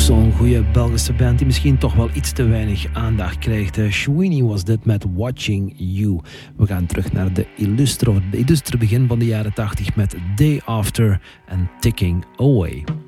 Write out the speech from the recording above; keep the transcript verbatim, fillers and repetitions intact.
zo'n goede Belgische band die misschien toch wel iets te weinig aandacht krijgt. Shweeny was dit met Watching You. We gaan terug naar de illustre, het illustre begin van de jaren tachtig met Day After en Ticking Away.